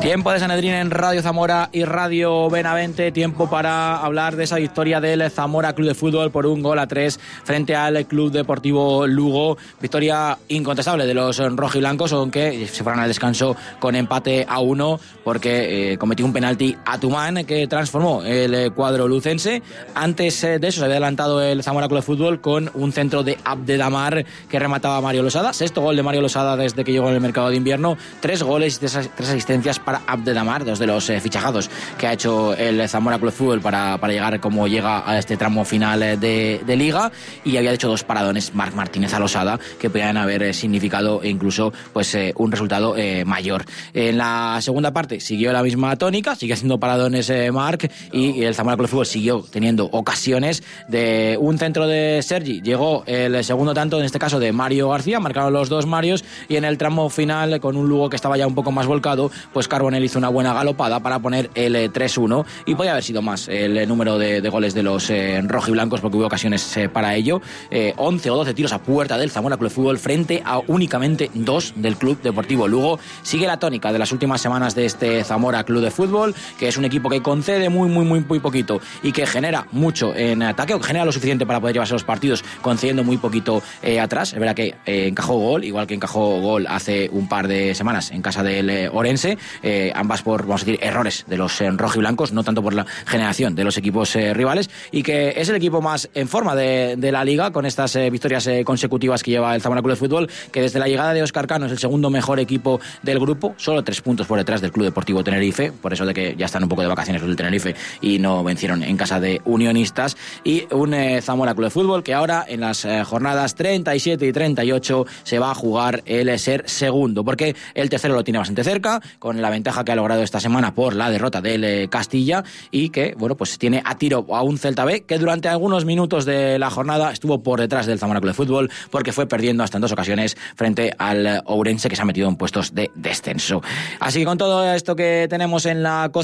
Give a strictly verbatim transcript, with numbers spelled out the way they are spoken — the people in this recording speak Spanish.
Tiempo de Sanedrín en Radio Zamora y Radio Benavente, tiempo para hablar de esa victoria del Zamora Club de Fútbol por un gol a tres frente al Club Deportivo Lugo. Victoria incontestable de los rojiblancos, aunque se fueron al descanso con empate a uno porque eh, cometió un penalti Atumán que transformó el cuadro lucense. Antes de eso se había adelantado el Zamora Club de Fútbol con un centro de Abdedamar que remataba a Mario Losada. Sexto gol de Mario Losada desde que llegó en el mercado de invierno. Tres goles y tres, tres asistencias para Abdedamar, dos de los eh, fichajados que ha hecho el Zamora Club de Fútbol para, para llegar como llega a este tramo final de, de Liga, y había hecho dos paradones Marc Martínez a Losada que podían haber eh, significado incluso pues eh, un resultado eh, mayor. En la segunda parte siguió la misma tónica, sigue haciendo paradones eh, Marc, y el Zamora Club de Fútbol siguió teniendo ocasiones. De un centro de Sergi llegó el segundo tanto, en este caso de Mario García, marcaron los dos Marios, y en el tramo final, con un Lugo que estaba ya un poco más volcado, pues Carbonell hizo una buena galopada para poner el eh, tres uno, y podía haber sido más el eh, número de, de goles de los eh, rojiblancos, porque hubo ocasiones eh, para ello. eh, once o doce tiros a puerta del Zamora Club de Fútbol frente a únicamente dos del Club Deportivo Lugo. Sigue la tónica de las últimas semanas de este Zamora Club de Fútbol, que es un equipo que concede muy muy muy muy poquito y que genera mucho en ataque, o que genera lo suficiente para poder llevarse los partidos concediendo muy poquito eh, atrás. Es verdad que eh, encajó gol, igual que encajó gol hace un par de semanas en casa del eh, Orense, eh, ambas por, vamos a decir, errores de los eh, rojiblancos, no tanto por la generación de los equipos eh, rivales, y que es el equipo más en forma de, de la Liga, con estas eh, victorias eh, consecutivas que lleva el Zamora Club de Fútbol, que desde la llegada de Óscar Cano es el segundo mejor equipo del grupo, solo tres puntos por detrás del Club Deportivo Tenerife, por eso de que ya están un poco de vacaciones los del Tenerife y no vencieron en casa de Unionistas, y un eh, Zamora Club de Fútbol que ahora en las eh, jornadas treinta y siete y treinta y ocho se va a jugar el ser segundo, porque el tercero lo tiene bastante cerca, con la ventaja que ha logrado esta semana por la derrota del eh, Castilla, y que, bueno, pues tiene a tiro a un Celta B que durante algunos minutos de la jornada estuvo por detrás del Zamora Club de Fútbol, porque fue perdiendo hasta en dos ocasiones frente al Ourense, que se ha metido en puestos de descenso. Así que con todo esto que tenemos en la